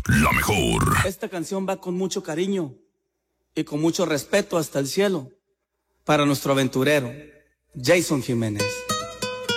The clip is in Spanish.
La mejor. Esta canción va con mucho cariño y con mucho respeto hasta el cielo para nuestro aventurero, Jason Jiménez.